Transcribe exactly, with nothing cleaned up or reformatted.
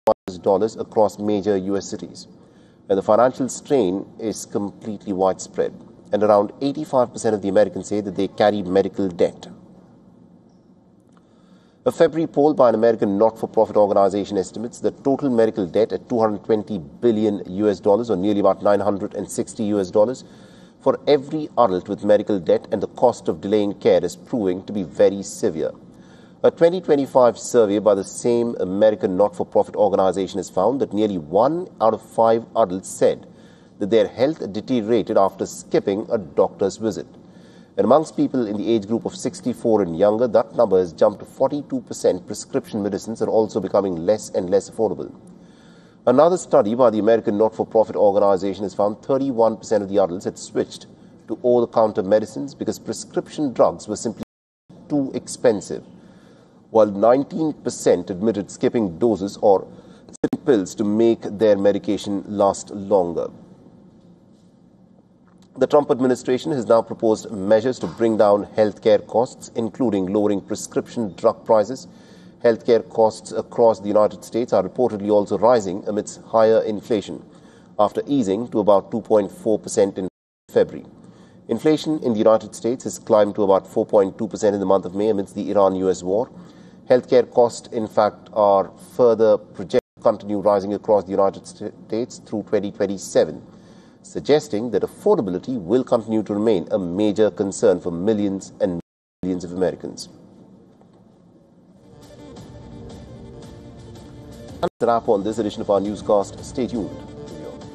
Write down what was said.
dollars across major U S cities. And the financial strain is completely widespread. And around eighty-five percent of the Americans say that they carry medical debt. A February poll by an American not-for-profit organization estimates the total medical debt at two hundred twenty billion U S dollars, or nearly about nine hundred sixty U S dollars, for every adult with medical debt, and the cost of delaying care is proving to be very severe. A twenty twenty-five survey by the same American not-for-profit organization has found that nearly one out of five adults said that their health deteriorated after skipping a doctor's visit. And amongst people in the age group of sixty-four and younger, that number has jumped to forty-two percent. Prescription medicines are also becoming less and less affordable. Another study by the American not-for-profit organization has found thirty-one percent of the adults had switched to over-the-counter medicines because prescription drugs were simply too expensive, while nineteen percent admitted skipping doses or pills to make their medication last longer. The Trump administration has now proposed measures to bring down healthcare costs, including lowering prescription drug prices. Healthcare costs across the United States are reportedly also rising amidst higher inflation, after easing to about two point four percent in February. Inflation in the United States has climbed to about four point two percent in the month of May amidst the Iran U S war. Healthcare costs, in fact, are further projected to continue rising across the United States through twenty twenty-seven. Suggesting that affordability will continue to remain a major concern for millions and millions of Americans. That's a wrap on this edition of our newscast. Stay tuned.